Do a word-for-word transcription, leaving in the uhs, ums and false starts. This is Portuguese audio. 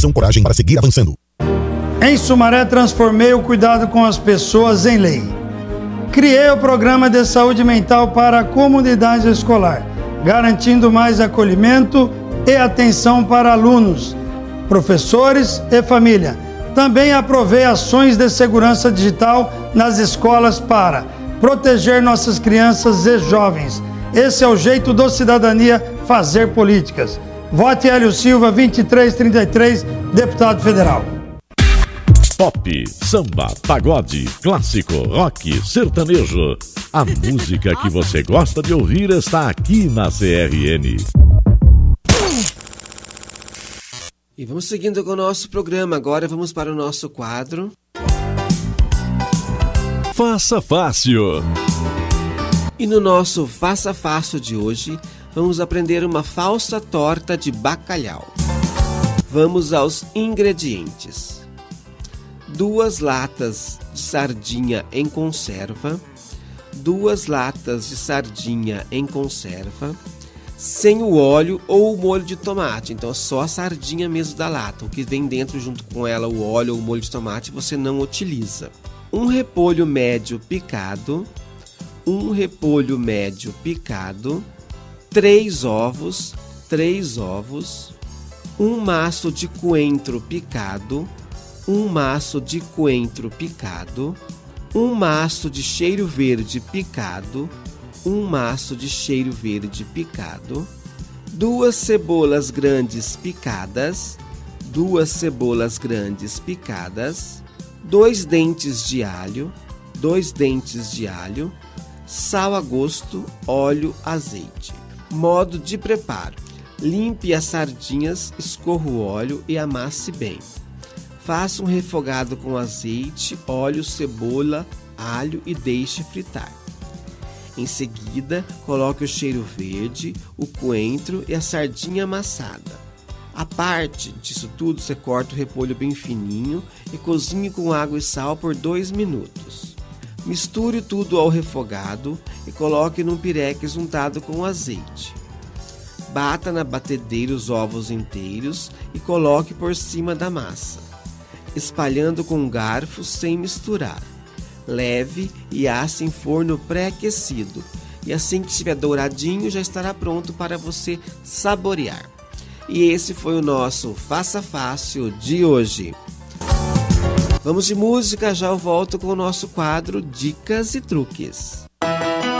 determinação, coragem para seguir avançando. Em Sumaré, transformei o cuidado com as pessoas em lei. Criei o programa de saúde mental para a comunidade escolar, garantindo mais acolhimento e atenção para alunos, professores e família. Também aprovei ações de segurança digital nas escolas para proteger nossas crianças e jovens. Esse é o jeito do Cidadania fazer políticas. Vote Hélio Silva, vinte e três trinta e três, deputado federal. Pop, samba, pagode, clássico, rock, sertanejo. A música que você gosta de ouvir está aqui na C R N. E vamos seguindo com o nosso programa. Agora vamos para o nosso quadro Faça Fácil. E no nosso Faça Fácil de hoje, vamos aprender uma falsa torta de bacalhau. Vamos aos ingredientes. Duas latas de sardinha em conserva, duas latas de sardinha em conserva, sem o óleo ou o molho de tomate. Então só a sardinha mesmo da lata. O que vem dentro junto com ela, o óleo ou o molho de tomate, você não utiliza. Um repolho médio picado, um repolho médio picado, três ovos, três ovos, um maço de coentro picado, um maço de coentro picado, um maço de cheiro verde picado, um maço de cheiro verde picado, duas cebolas grandes picadas, duas cebolas grandes picadas, dois dentes de alho, dois dentes de alho, sal a gosto, óleo, azeite. Modo de preparo: limpe as sardinhas, escorra o óleo e amasse bem. Faça um refogado com azeite, óleo, cebola, alho e deixe fritar. Em seguida, coloque o cheiro verde, o coentro e a sardinha amassada. À parte disso tudo, você corta o repolho bem fininho e cozinhe com água e sal por dois minutos. Misture tudo ao refogado e coloque num pirex untado com azeite. Bata na batedeira os ovos inteiros e coloque por cima da massa, espalhando com um garfo sem misturar. Leve e asse em forno pré-aquecido. E assim que estiver douradinho, já estará pronto para você saborear. E esse foi o nosso Faça Fácil de hoje. Vamos de música, já eu volto com o nosso quadro Dicas e Truques.